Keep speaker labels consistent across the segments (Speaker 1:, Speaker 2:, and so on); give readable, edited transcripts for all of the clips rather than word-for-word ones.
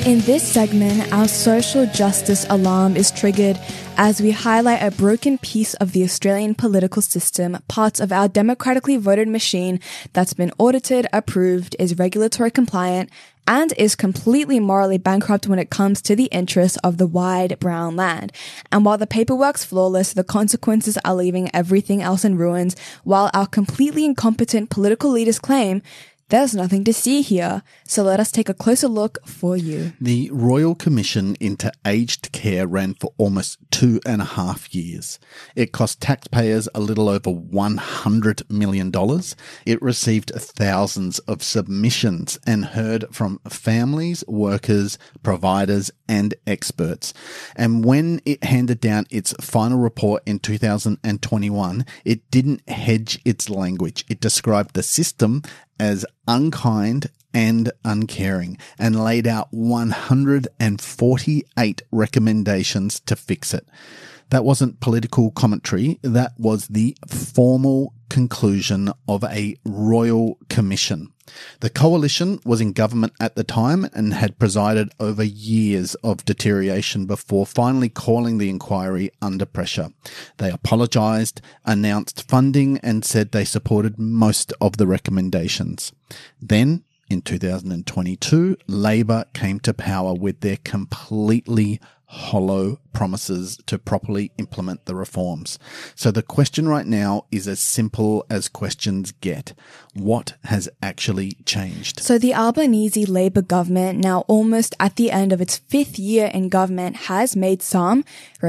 Speaker 1: In this segment, our social justice alarm is triggered as we highlight a broken piece of the Australian political system, parts of our democratically voted machine that's been audited, approved, is regulatory compliant, and is completely morally bankrupt when it comes to the interests of the wide brown land. And while the paperwork's flawless, the consequences are leaving everything else in ruins, while our completely incompetent political leaders claim there's nothing to see here. So let us take a closer look for you.
Speaker 2: The Royal Commission into Aged Care ran for almost 2.5 years. It cost taxpayers a little over $100 million. It received thousands of submissions and heard from families, workers, providers, and experts. And when it handed down its final report in 2021, it didn't hedge its language. It described the system as unkind and uncaring and laid out 148 recommendations to fix it. That wasn't political commentary. That was the formal conclusion of a royal commission. The coalition was in government at the time and had presided over years of deterioration before finally calling the inquiry under pressure. They apologised, announced funding and said they supported most of the recommendations. Then, in 2022, Labor came to power with their completely hollow promises to properly implement the reforms. So the question right now is as simple as questions get. What has actually changed?
Speaker 1: So the Albanese Labor government, now almost at the end of its fifth year in government, has made some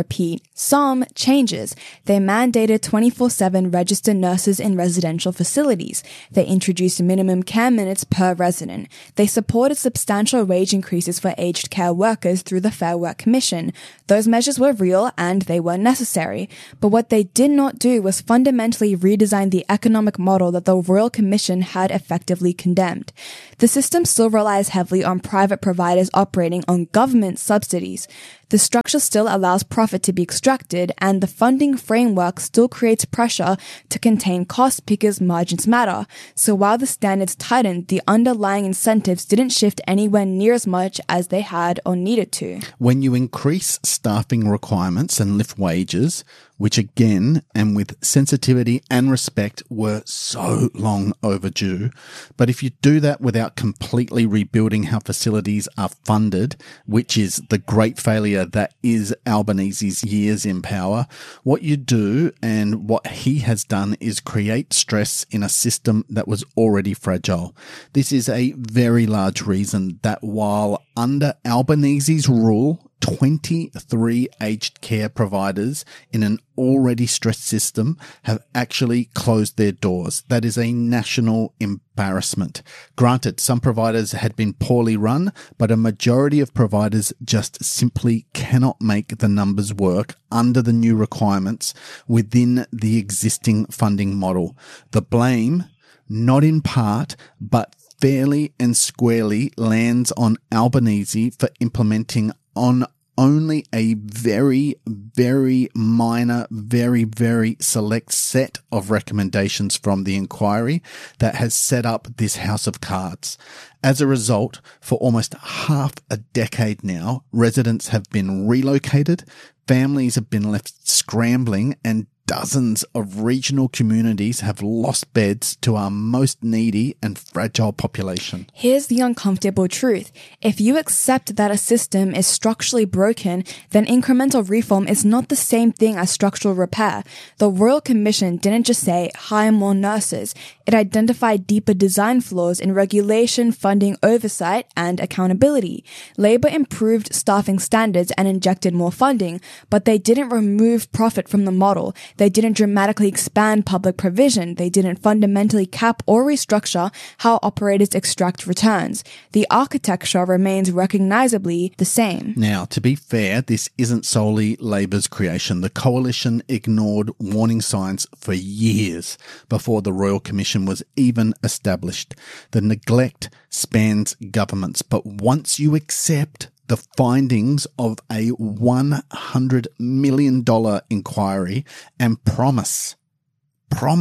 Speaker 1: changes. They mandated 24/7 registered nurses in residential facilities. They introduced minimum care minutes per resident. They supported substantial wage increases for aged care workers through the Fair Work Commission. Those measures were real and they were necessary. But what they did not do was fundamentally redesign the economic model that the Royal Commission had effectively condemned. The system still relies heavily on private providers operating on government subsidies. The structure still allows profit to be extracted, and the funding framework still creates pressure to contain costs because margins matter. So while the standards tightened, the underlying incentives didn't shift anywhere near as much as they had or needed to.
Speaker 2: When you increase staffing requirements and lift wages, which again, and with sensitivity and respect, were so long overdue. But if you do that without completely rebuilding how facilities are funded, which is the great failure that is Albanese's years in power, what you do and what he has done is create stress in a system that was already fragile. This is a very large reason that while under Albanese's rule, 23 aged care providers in an already stressed system have actually closed their doors. That is a national embarrassment. Granted, some providers had been poorly run, but a majority of providers just simply cannot make the numbers work under the new requirements within the existing funding model. The blame, not in part, but fairly and squarely lands on Albanese for implementing on only a very, very minor, very, very select set of recommendations from the inquiry that has set up this house of cards. As a result, for almost half a decade now, residents have been relocated, families have been left scrambling, and dozens of regional communities have lost beds to our most needy and fragile population.
Speaker 1: Here's the uncomfortable truth. If you accept that a system is structurally broken, then incremental reform is not the same thing as structural repair. The Royal Commission didn't just say, hire more nurses. It identified deeper design flaws in regulation, funding, oversight, and accountability. Labor improved staffing standards and injected more funding, but they didn't remove profit from the model. They didn't dramatically expand public provision. They didn't fundamentally cap or restructure how operators extract returns. The architecture remains recognizably the same.
Speaker 2: Now, to be fair, this isn't solely Labor's creation. The coalition ignored warning signs for years before the Royal Commission was even established. The neglect spans governments, but once you accept the findings of a $100 million inquiry and promise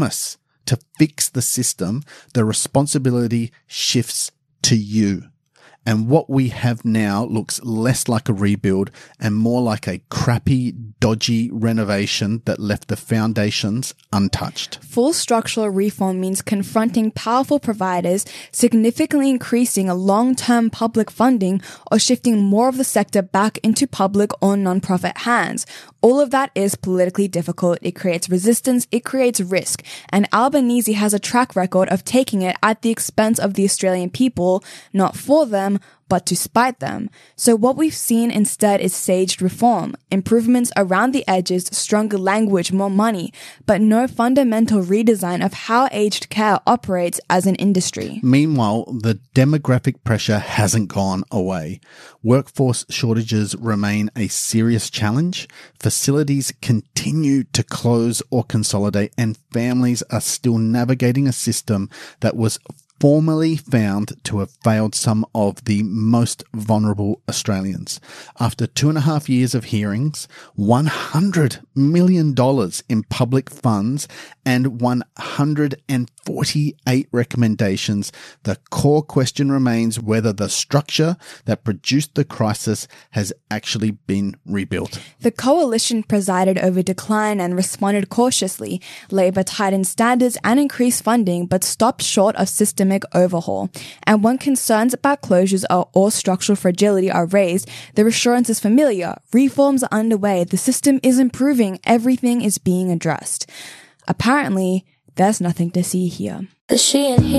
Speaker 2: to fix the system, the responsibility shifts to you. And what we have now looks less like a rebuild and more like a crappy, dodgy renovation that left the foundations untouched.
Speaker 1: Full structural reform means confronting powerful providers, significantly increasing long-term public funding, or shifting more of the sector back into public or non-profit hands. All of that is politically difficult. It creates resistance, it creates risk, and Albanese has a track record of taking it at the expense of the Australian people, not for them, but to spite them. So what we've seen instead is staged reform, improvements around the edges, stronger language, more money, but no fundamental redesign of how aged care operates as an industry.
Speaker 2: Meanwhile, the demographic pressure hasn't gone away. Workforce shortages remain a serious challenge. Facilities continue to close or consolidate, and families are still navigating a system that was formerly found to have failed some of the most vulnerable Australians. After 2.5 years of hearings, $100 million in public funds, and 148 recommendations, the core question remains whether the structure that produced the crisis has actually been rebuilt.
Speaker 1: The coalition presided over decline and responded cautiously. Labor tightened standards and increased funding, but stopped short of systemic overhaul. And when concerns about closures or structural fragility are raised, the reassurance is familiar. Reforms are underway. The system is improving. Everything is being addressed. Apparently, there's nothing to see here.
Speaker 3: The she and he